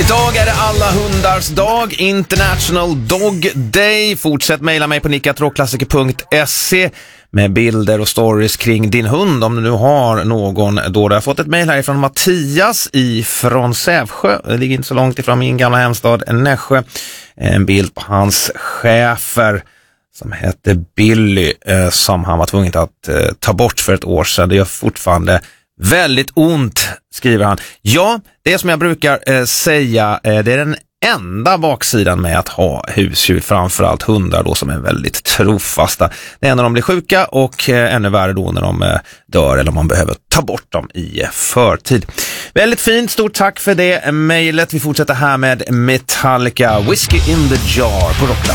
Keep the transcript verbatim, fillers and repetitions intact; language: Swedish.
Idag är det alla hundars dag, International Dog Day. Fortsätt mejla mig på nick at rockklassiker punkt se med bilder och stories kring din hund om du nu har någon. Då du har fått ett mejl härifrån Mattias ifrån Sävsjö. Det ligger inte så långt ifrån min gamla hemstad Nässjö. En bild på hans schäfer som hette Billy, eh, som han var tvungen att eh, ta bort för ett år sedan. Det gör fortfarande väldigt ont, skriver han. Ja, det är som jag brukar eh, säga, eh, det är den enda baksidan med att ha husdjur, framförallt hundar då, som är väldigt trofasta. Det är när de blir sjuka och eh, ännu värre då när de eh, dör eller om man behöver ta bort dem i förtid. Väldigt fint, stort tack för det mejlet. Vi fortsätter här med Metallica, Whiskey in the Jar på Rockland.